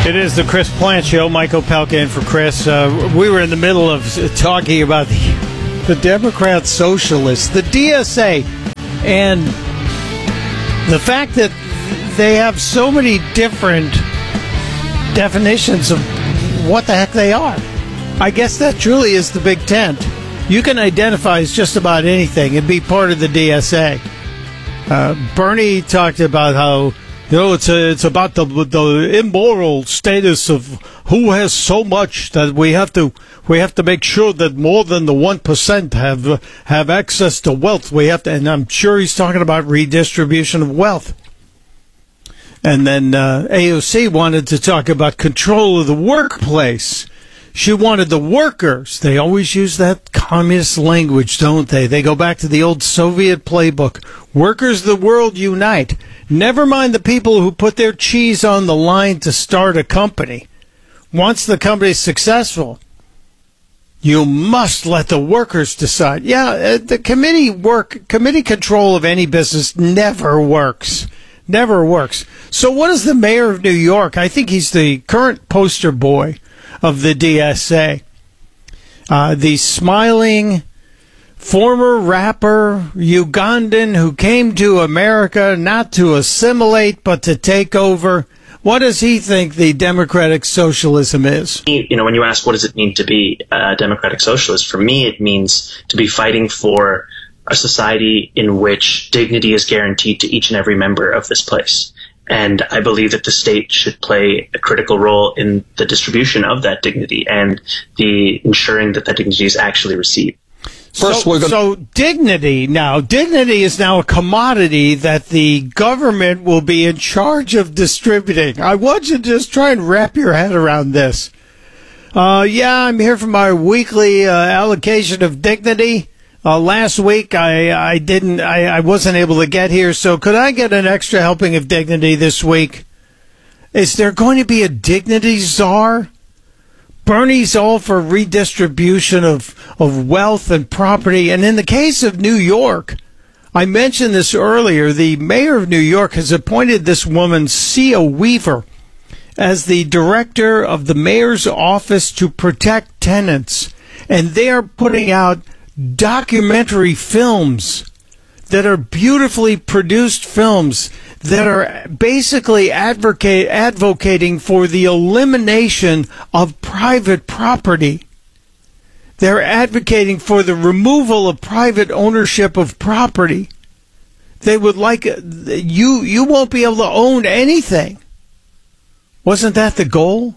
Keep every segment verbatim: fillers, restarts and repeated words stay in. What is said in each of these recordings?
It is the Chris Plant Show. Michael Pelka in for Chris. Uh, we were in the middle of talking about the, the Democrat Socialists, the D S A, and the fact that they have so many different definitions of what the heck they are. I guess that truly is the big tent. You can identify as just about anything and be part of the D S A. Uh, Bernie talked about how, you know, it's a, it's about the the immoral status of who has so much that we have to we have to make sure that more than the one percent have have access to wealth. We have to, and I'm sure he's talking about redistribution of wealth. And then uh, A O C wanted to talk about control of the workplace. She wanted the workers. They always use that communist language, don't they? They go back to the old Soviet playbook. Workers of the world unite. Never mind the people who put their cheese on the line to start a company. Once the company's successful, you must let the workers decide. Yeah, the committee work, committee control of any business never works. Never works. So what is the mayor of New York? I think he's the current poster boy of the D S A. Uh, the smiling former rapper Ugandan who came to America not to assimilate but to take over. What does he think the democratic socialism is? You know, when you ask what does it mean to be a democratic socialist, for me it means to be fighting for a society in which dignity is guaranteed to each and every member of this place. And I believe that the state should play a critical role in the distribution of that dignity and the ensuring that that dignity is actually received. First, so, gonna- so dignity now, dignity is now a commodity that the government will be in charge of distributing. I want you to just try and wrap your head around this. Uh, yeah, I'm here for my weekly uh, allocation of dignity. Uh, last week, I, I didn't, I, I wasn't able to get here, so could I get an extra helping of dignity this week? Is there going to be a dignity czar? Bernie's all for redistribution of, of wealth and property, and in the case of New York, I mentioned this earlier, the mayor of New York has appointed this woman, Sia Weaver, as the director of the mayor's office to protect tenants, and they are putting out documentary films that are beautifully produced films that are basically advocate, advocating for the elimination of private property. They're advocating for the removal of private ownership of property. They would like you you won't be able to own anything. Wasn't that the goal?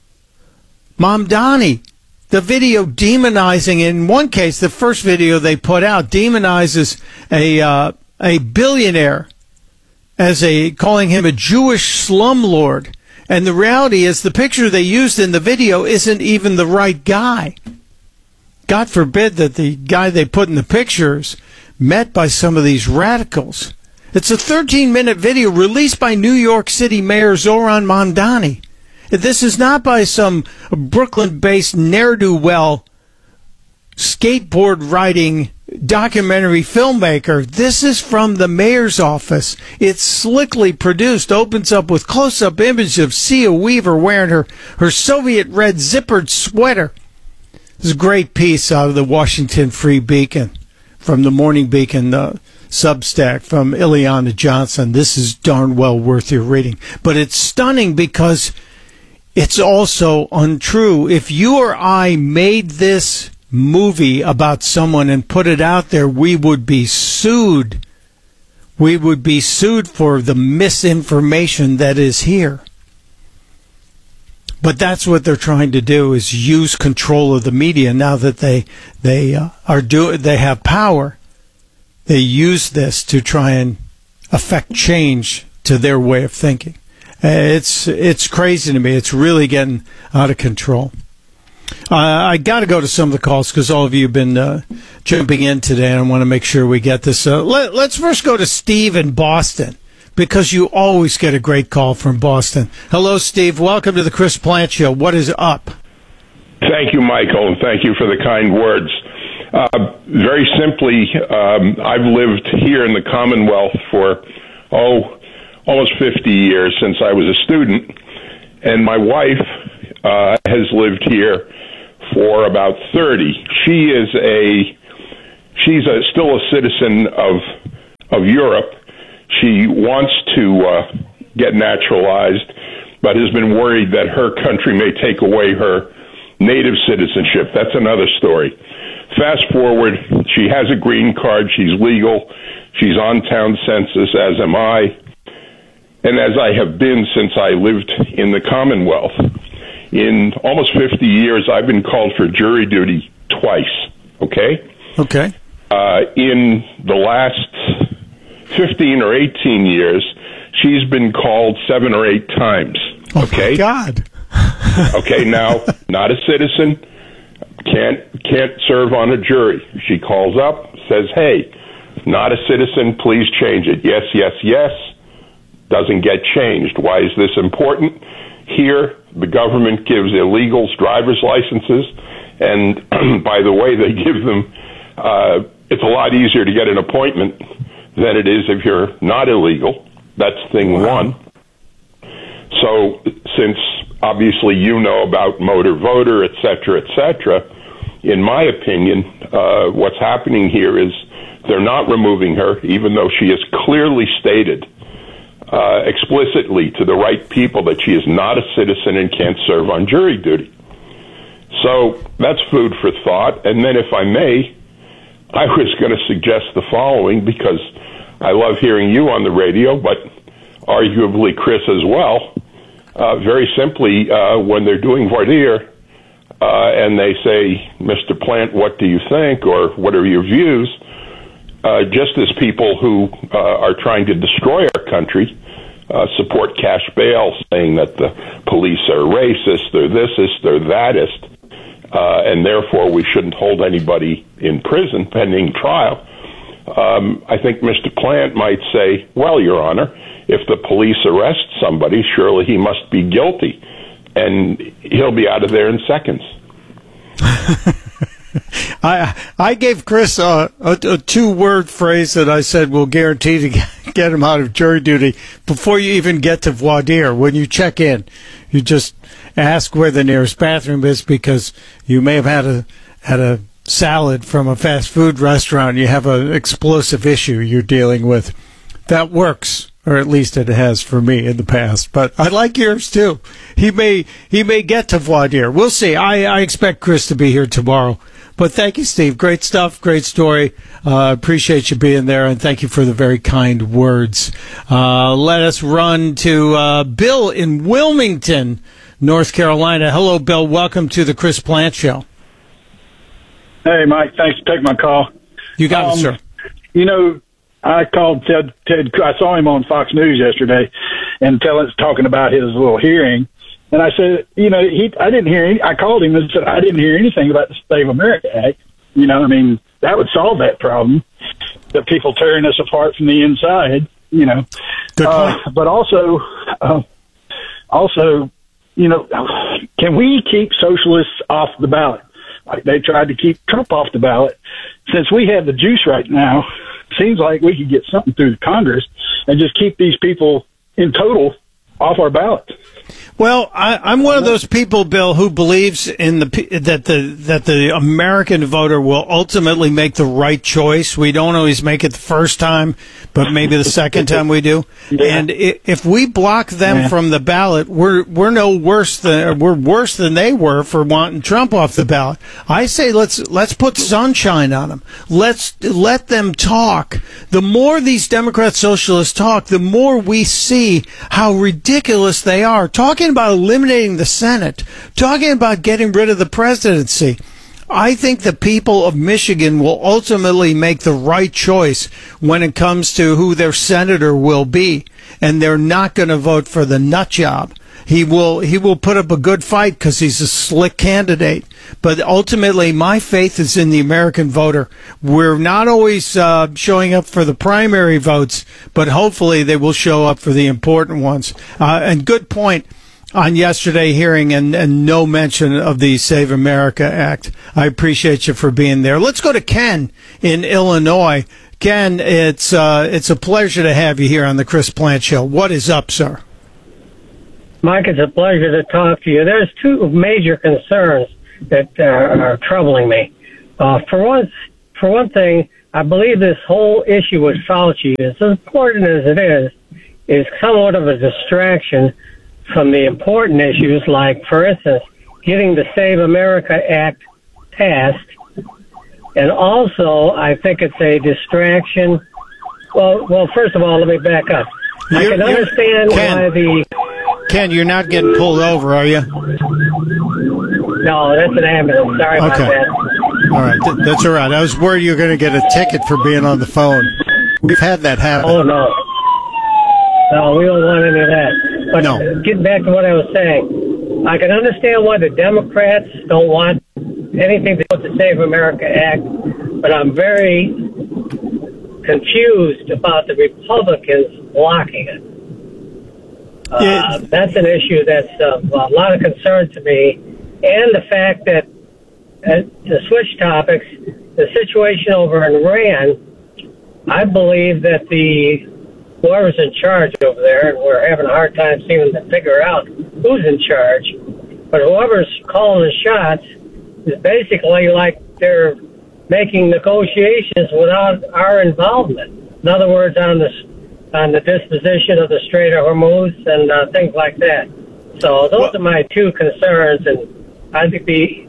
Mamdani, the video demonizing, in one case, the first video they put out demonizes a uh, a billionaire as a calling him a Jewish slumlord, and the reality is the picture they used in the video isn't even the right guy. God forbid that the guy they put in the pictures met by some of these radicals. It's a thirteen minute video released by New York City Mayor Zohran Mamdani. This is not by some Brooklyn-based ne'er-do-well skateboard-riding documentary filmmaker. This is from the mayor's office. It's slickly produced, opens up with close-up image of Sia Weaver wearing her, her Soviet red zippered sweater. This is a great piece out of the Washington Free Beacon, from the Morning Beacon uh, Substack, from Ileana Johnson. This is darn well worth your reading. But it's stunning because it's also untrue. If you or I made this movie about someone and put it out there, we would be sued. We would be sued for the misinformation that is here. But that's what they're trying to do, is use control of the media now that they they uh, are do they have power. They use this to try and affect change to their way of thinking. It's it's crazy to me. It's really getting out of control. Uh, I got to go to some of the calls because all of you have been uh, jumping in today, and I want to make sure we get this. Uh, let, let's first go to Steve in Boston, because you always get a great call from Boston. Hello, Steve. Welcome to the Chris Plant Show. What is up? Thank you, Michael, and thank you for the kind words. Uh, very simply, um, I've lived here in the Commonwealth for, oh, almost fifty years since I was a student. and my wife uh, has lived here for about thirty. She is a she's a, still a citizen of of Europe. She wants to uh, get naturalized, but has been worried that her country may take away her native citizenship. That's another story. Fast forward, she has a green card. She's legal. She's on town census, as am I. And as I have been since I lived in the Commonwealth. In almost fifty years, I've been called for jury duty twice, okay? Okay. Uh, in the last fifteen or eighteen years, she's been called seven or eight times, okay? Oh, my God. Okay, now, not a citizen, can't can't serve on a jury. She calls up, says, hey, not a citizen, please change it. Yes, yes, yes. Doesn't get changed. Why is this important? Here, the government gives illegals driver's licenses, and by the way, they give them, uh, it's a lot easier to get an appointment than it is if you're not illegal. That's thing wow. one. So, since obviously you know about motor voter, et cetera, et cetera, in my opinion, uh, what's happening here is they're not removing her, even though she has clearly stated uh, explicitly to the right people that she is not a citizen and can't serve on jury duty. So that's food for thought. And then, if I may, I was going to suggest the following, because I love hearing you on the radio, but arguably Chris as well. Uh, very simply, uh, when they're doing voir dire, uh, and they say, Mister Plant, what do you think, or what are your views, uh, just as people who uh, are trying to destroy our country uh, support cash bail, saying that the police are racist, they're thisist, they're thatist, uh, and therefore we shouldn't hold anybody in prison pending trial, um, I think Mister Plant might say, well, Your Honor, if the police arrest somebody, surely he must be guilty, and he'll be out of there in seconds. I I gave Chris a, a, a two-word phrase that I said will guarantee to get, get him out of jury duty before you even get to voir dire. When you check in, you just ask where the nearest bathroom is, because you may have had a had a salad from a fast food restaurant. You have an explosive issue you're dealing with. That works, or at least it has for me in the past. But I like yours too. He may he may get to voir dire. We'll see. I, I expect Chris to be here tomorrow. But thank you, Steve. Great stuff. Great story. Uh, appreciate you being there, and thank you for the very kind words. Uh, let us run to uh, Bill in Wilmington, North Carolina. Hello, Bill. Welcome to the Chris Plant Show. Hey, Mike. Thanks for taking my call. You got um, it, sir. You know, I called Ted, Ted. I saw him on Fox News yesterday, and tell us talking about his little hearing. And I said, you know, he. I didn't hear any. I called him and said I didn't hear anything about the Save America Act. You know, I mean, that would solve that problem. The people tearing us apart from the inside. You know, uh, but also, uh, also, you know, can we keep socialists off the ballot? Like they tried to keep Trump off the ballot. Since we have the juice right now, seems like we could get something through Congress and just keep these people in total off our ballot. Well, I, I'm one of those people, Bill, who believes in the that the that the American voter will ultimately make the right choice. We don't always make it the first time, but maybe the second time we do. Yeah. And if we block them yeah. from the ballot, we're we're no worse than we're worse than they were for wanting Trump off the ballot. I say let's let's put sunshine on them. Let's let them talk. The more these Democrat socialists talk, the more we see how ridiculous they are. Talking about eliminating the Senate, talking about getting rid of the presidency. I think the people of Michigan will ultimately make the right choice when it comes to who their senator will be, and they're not going to vote for the nut job. He will he will put up a good fight because he's a slick candidate. But ultimately, my faith is in the American voter. We're not always uh, showing up for the primary votes, but hopefully they will show up for the important ones. Uh, and good point on yesterday hearing, and, and no mention of the Save America Act. I appreciate you for being there. Let's go to Ken in Illinois. Ken, it's uh, it's a pleasure to have you here on the Chris Plant Show. What is up, sir? Mike, it's a pleasure to talk to you. There's two major concerns that uh, are troubling me. Uh, for one, for one thing, I believe this whole issue with Fauci, as important as it is, is somewhat of a distraction from the important issues, like, for instance, getting the Save America Act passed. And also, I think it's a distraction. Well, well, first of all, let me back up. I You're- can you're- understand Ken. why the... Ken, you're not getting pulled over, are you? No, that's an ambulance. Sorry about Okay. that. All right, th- that's all right. I was worried you were going to get a ticket for being on the phone. We've had that happen. Oh, no. No, we don't want any of that. But No. getting back to what I was saying, I can understand why the Democrats don't want anything to do with the Save America Act, but I'm very confused about the Republicans blocking it. Uh, Yeah. That's an issue that's of a lot of concern to me, and the fact that, uh, to switch topics, the situation over in Iran, I believe that the whoever's in charge over there, and we're having a hard time seeming to figure out who's in charge, but whoever's calling the shots is basically like they're making negotiations without our involvement. In other words, on the on the disposition of the Strait of Hormuz and uh, things like that. So those Well- are my two concerns, and I'd be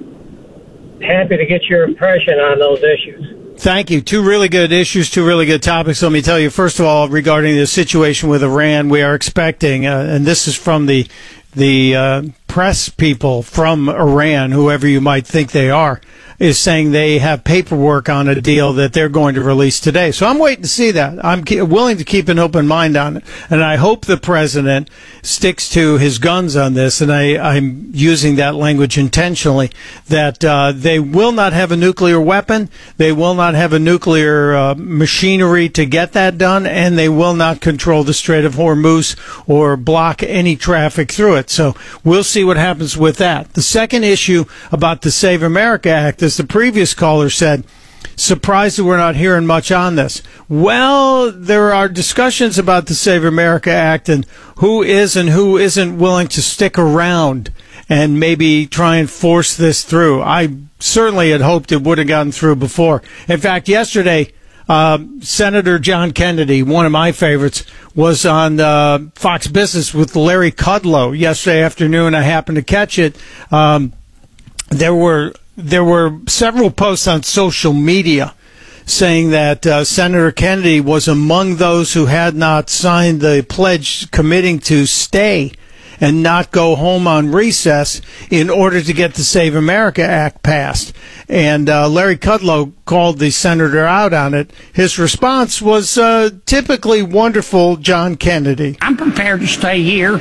happy to get your impression on those issues. Thank you. Two really good issues, two really good topics. Let me tell you, first of all, regarding the situation with Iran, we are expecting, uh, and this is from the the uh, press people from Iran, whoever you might think they are, is saying they have paperwork on a deal that they're going to release today. So I'm waiting to see that. I'm ke- willing to keep an open mind on it. And I hope the president sticks to his guns on this, and I, I'm using that language intentionally, that uh, they will not have a nuclear weapon, they will not have a nuclear uh, machinery to get that done, and they will not control the Strait of Hormuz or block any traffic through it. So we'll see what happens with that. The second issue about the Save America Act, as the previous caller said, surprised that we're not hearing much on this. Well, there are discussions about the Save America Act and who is and who isn't willing to stick around and maybe try and force this through. I certainly had hoped it would have gotten through before. In fact, yesterday, uh, Senator John Kennedy, one of my favorites, was on uh, Fox Business with Larry Kudlow yesterday afternoon. I happened to catch it. Um, there were there were several posts on social media saying that uh, Senator Kennedy was among those who had not signed the pledge committing to stay and not go home on recess in order to get the Save America Act passed. And uh, Larry Kudlow called the senator out on it. His response was uh, typically wonderful, John Kennedy. I'm prepared to stay here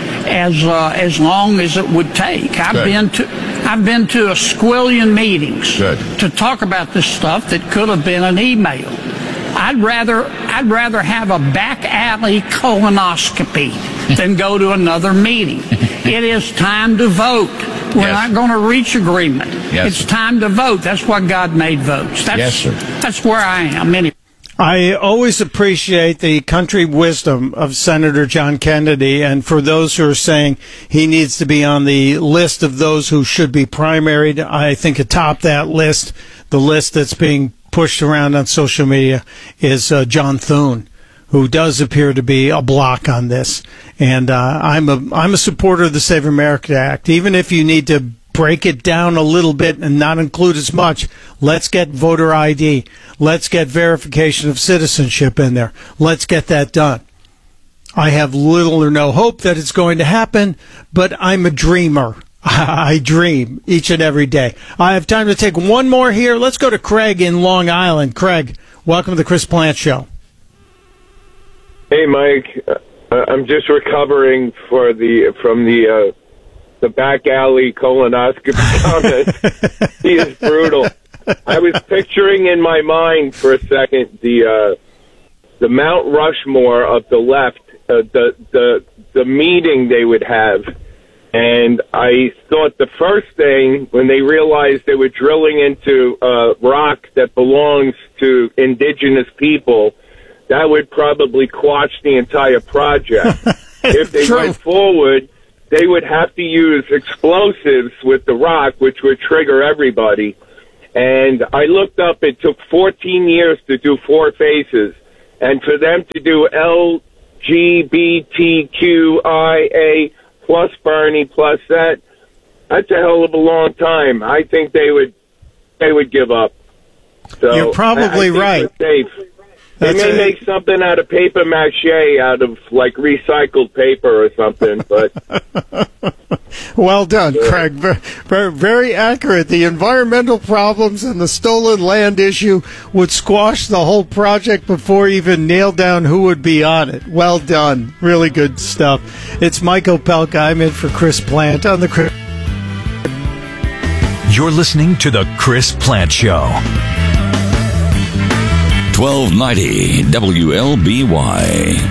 as uh, as long as it would take. I've Good. been to I've been to a squillion meetings Good. to talk about this stuff that could have been an email. I'd rather I'd rather have a back alley colonoscopy than go to another meeting. It is time to vote. We're Yes. not going to reach agreement. Yes, It's sir. time to vote. That's why God made votes. That's, Yes, sir. That's where I am. Anyway. I always appreciate the country wisdom of Senator John Kennedy, and for those who are saying he needs to be on the list of those who should be primaried, I think atop that list, the list that's being pushed around on social media, is uh, John Thune, who does appear to be a block on this. And uh, I'm a I'm a supporter of the Save America Act, even if you need to break it down a little bit and not include as much. Let's get voter I D. Let's get verification of citizenship in there. Let's get that done. I have little or no hope that it's going to happen, but I'm a dreamer. I dream each and every day. I have time to take one more here. Let's go to Craig in Long Island. Craig, welcome to the Chris Plant Show. Hey, Mike. Uh, I'm just recovering for the from the uh, the back alley colonoscopy comment. He is brutal. I was picturing in my mind for a second the uh, the Mount Rushmore of the left, uh, the the the meeting they would have, and I thought the first thing when they realized they were drilling into uh, rock that belongs to indigenous people, that would probably quash the entire project. If they True. went forward they would have to use explosives with the rock, which would trigger everybody. And I looked up, it took fourteen years to do four phases. And for them to do L G B T Q I A plus Bernie plus that, that's a hell of a long time. I think they would they would give up. So You're probably I, I think right. we're safe. They That's may a- make something out of paper mache, out of like recycled paper or something, but Well done, Craig. Very, very, very accurate. The environmental problems and the stolen land issue would squash the whole project before even nailed down who would be on it. Well done. Really good stuff. It's Mike Opelka. I'm in for Chris Plant on the Chris. You're listening to The Chris Plant Show. twelve ninety W L B Y.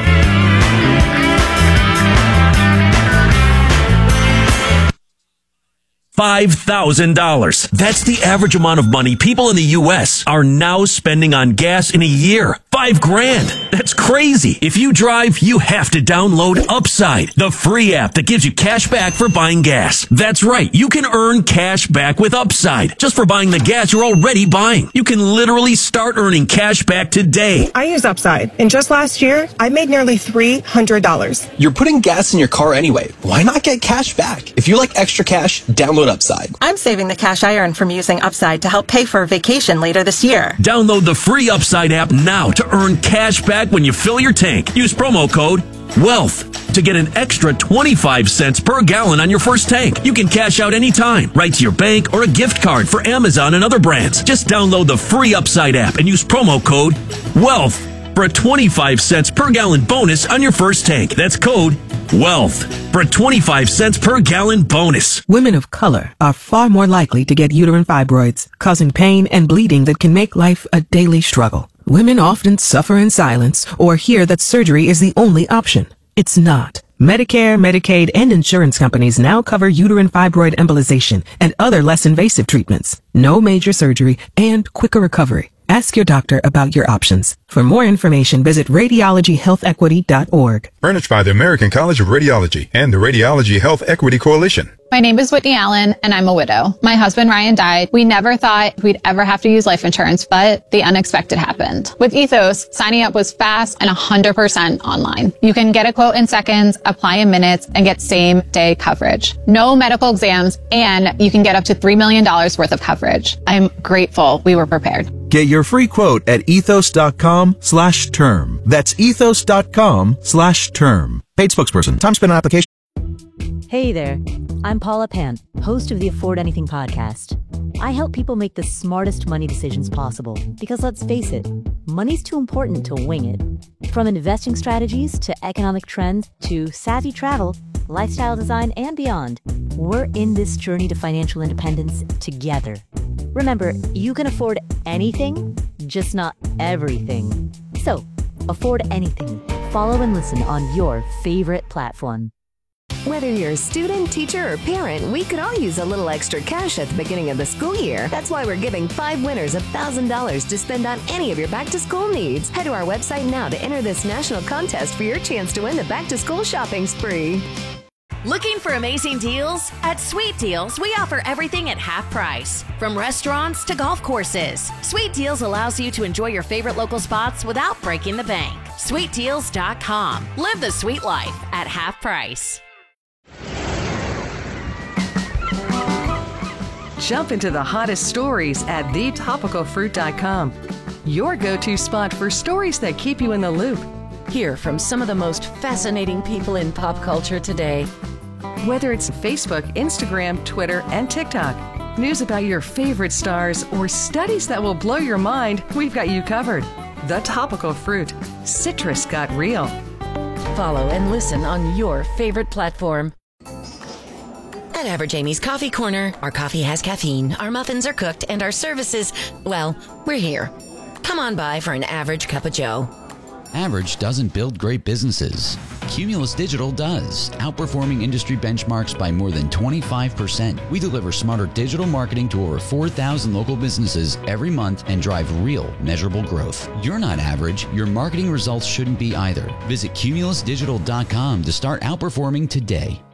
five thousand dollars. That's the average amount of money people in the U S are now spending on gas in a year. Five grand. That's crazy. If you drive, you have to download Upside, the free app that gives you cash back for buying gas. That's right. You can earn cash back with Upside just for buying the gas you're already buying. You can literally start earning cash back today. I use Upside, and just last year, I made nearly three hundred dollars. You're putting gas in your car anyway. Why not get cash back? If you like extra cash, download Upside. I'm saving the cash I earn from using Upside to help pay for a vacation later this year. Download the free Upside app now to earn cash back when you fill your tank. Use promo code WEALTH to get an extra twenty-five cents per gallon on your first tank. You can cash out anytime, right to your bank or a gift card for Amazon and other brands. Just download the free Upside app and use promo code WEALTH for a twenty-five cents per gallon bonus on your first tank. That's code WEALTH for a twenty-five cents per gallon bonus. Women of color are far more likely to get uterine fibroids, causing pain and bleeding that can make life a daily struggle. Women often suffer in silence or hear that surgery is the only option. It's not. Medicare, Medicaid, and insurance companies now cover uterine fibroid embolization and other less invasive treatments. No major surgery and quicker recovery. Ask your doctor about your options. For more information, visit radiology health equity dot org. Furnished by the American College of Radiology and the Radiology Health Equity Coalition. My name is Whitney Allen, and I'm a widow. My husband, Ryan, died. We never thought we'd ever have to use life insurance, but the unexpected happened. With Ethos, signing up was fast and one hundred percent online. You can get a quote in seconds, apply in minutes, and get same-day coverage. No medical exams, and you can get up to three million dollars worth of coverage. I'm grateful we were prepared. Get your free quote at ethos.com slash term. That's ethos.com slash term. Paid spokesperson. Time spent on application. Hey there. I'm Paula Pan, host of the Afford Anything podcast. I help people make the smartest money decisions possible because, let's face it, money's too important to wing it. From investing strategies to economic trends to savvy travel, lifestyle design, and beyond, we're in this journey to financial independence together. Remember, you can afford anything, just not everything. So, afford anything. Follow and listen on your favorite platform. Whether you're a student, teacher, or parent, we could all use a little extra cash at the beginning of the school year. That's why we're giving five winners one thousand dollars to spend on any of your back-to-school needs. Head to our website now to enter this national contest for your chance to win the back-to-school shopping spree. Looking for amazing deals? At Sweet Deals, we offer everything at half price. From restaurants to golf courses, Sweet Deals allows you to enjoy your favorite local spots without breaking the bank. sweet deals dot com. Live the sweet life at half price. Jump into the hottest stories at the topical fruit dot com. Your go-to spot for stories that keep you in the loop. Hear from some of the most fascinating people in pop culture today. Whether it's Facebook, Instagram, Twitter, and TikTok, news about your favorite stars, or studies that will blow your mind, we've got you covered. The Topical Fruit. Citrus got real. Follow and listen on your favorite platform. At Average Amy's Coffee Corner, our coffee has caffeine, our muffins are cooked, and our services, well, we're here. Come on by for an average cup of joe. Average doesn't build great businesses. Cumulus Digital does, outperforming industry benchmarks by more than twenty-five percent. We deliver smarter digital marketing to over four thousand local businesses every month and drive real, measurable growth. You're not average. Your marketing results shouldn't be either. Visit cumulus digital dot com to start outperforming today.